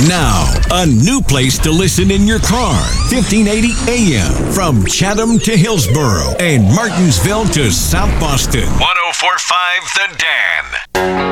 Now, a new place to listen in your car. 1580 AM from Chatham to Hillsboro and Martinsville to South Boston. 1045 The Dan.